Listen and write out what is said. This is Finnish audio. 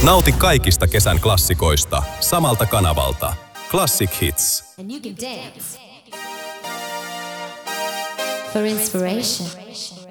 Nauti kaikista kesän klassikoista samalta kanavalta. Classic Hits. And you can dance for inspiration.